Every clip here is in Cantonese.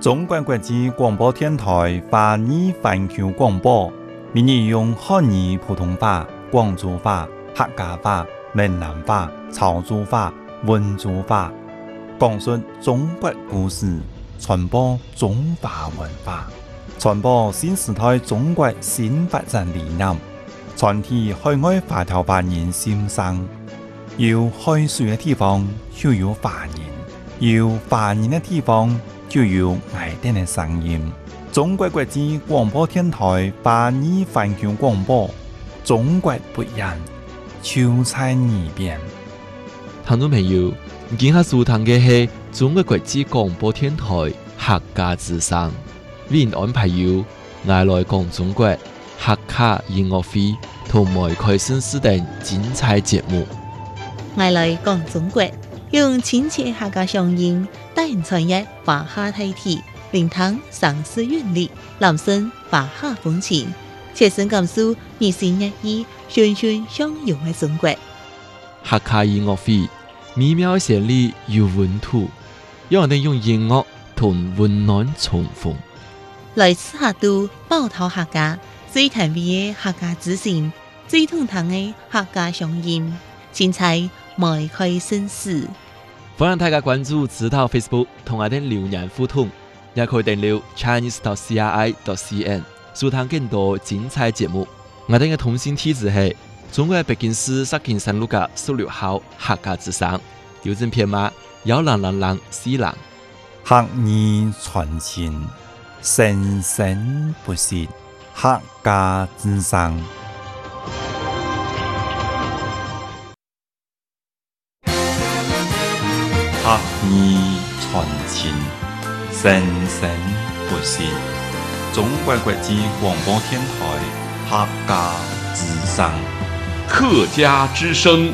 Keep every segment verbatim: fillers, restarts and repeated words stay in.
中国国际广播电台华语环球广播，每日用汉语普通话、广州话、客家话、闽南话、潮州话、温州话，讲述中国故事，传播中华文化，传播新时代中国新发展理念，传递海外华侨华人心声。有海水的地方就有华人，有华人的地方就有爱丁的声音。中国国际广播电台华语环球广播，中国不一样，就在耳边。 聽眾朋友，今下收聽嘅係中國國際廣播電台客家之聲，為您安排有愛來講中國客家音樂會同埋開新視等精彩節目。 愛來講中國，用親切客家聲音帶人傳閱華夏大體，聆聽城市韻律，攬聲華夏風情，切身感受日新月異、循循相融嘅中國。 客家音樂會美妙旋律有溫度，讓我哋用音樂同溫暖重逢。 來自客都寶島客家最甜美嘅客家之聲，最通透嘅客家聲音，精彩邁開新事。 歡迎大家關注指導 Facebook 同我哋留言互動，也可以訂閱 Chinese dot C R I dot C N 收聽更多精彩節目。我哋嘅通信地址係中國北京市石景山路嘅十六號客家之聲，郵政編碼幺零零零四零。 客語傳情，生生不息，客家之聲。客語傳情，生生不息。中國國際廣播電台客家之聲。 客家之聲。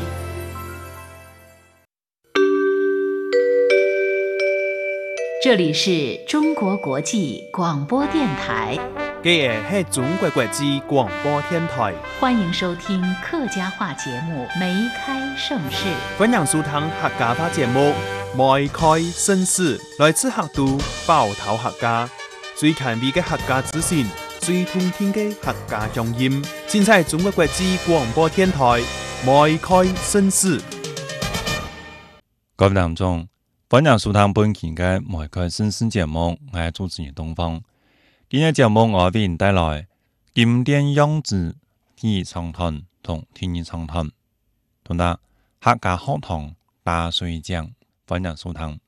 這裡是中國國際廣播電台。 這個是中國國際廣播電台。 歡迎收聽客家話節目《梅開盛世》。 歡迎收聽客家話節目《梅開盛世》，來自客都寶島客家，最前衛嘅客家資訊，最通聽嘅客家聲音，盡在中國國際廣播電台《梅開盛世》。 各位聽眾，歡迎收聽本期嘅《梅開盛世》節目，我係主持人東方。今日節目我為您帶來經典樣子體育長談同體育長談，同埋客家學堂打水仗，歡迎收聽。